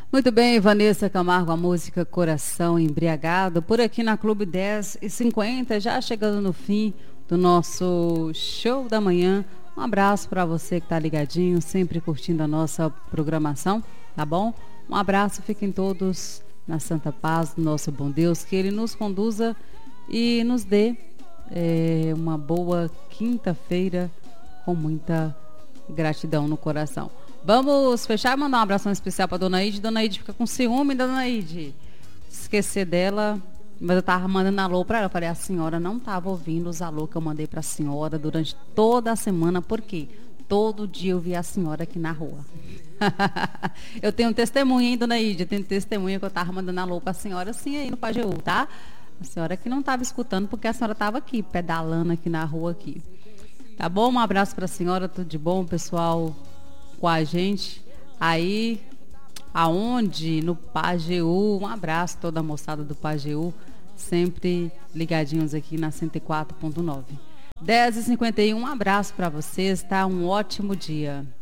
Muito bem, Vanessa Camargo, a música Coração Embriagado, por aqui na Clube 10h50, já chegando no fim do nosso show da manhã. Um abraço para você que está ligadinho, sempre curtindo a nossa programação, tá bom? Um abraço, fiquem todos na santa paz do nosso bom Deus, que Ele nos conduza e nos dê uma boa quinta-feira com muita gratidão no coração. Vamos fechar e mandar um abração especial para Dona Ide. Dona Ide fica com ciúme, Dona Ide. Esquecer dela, mas eu tava mandando alô para ela. Eu falei, a senhora não tava ouvindo os alô que eu mandei para a senhora durante toda a semana, por quê? Todo dia eu vi a senhora aqui na rua. Eu tenho testemunha, hein, Dona Ide? Eu tenho testemunha que eu tava mandando alô para a senhora assim aí no Pajeú, tá? A senhora que não tava escutando porque a senhora tava aqui, pedalando aqui na rua aqui. Tá bom? Um abraço para a senhora, tudo de bom, pessoal, com a gente aí aonde? No Pajeú. Um abraço a toda a moçada do Pajeú, sempre ligadinhos aqui na 104.9. 10h51, um abraço para vocês, tá? Um ótimo dia.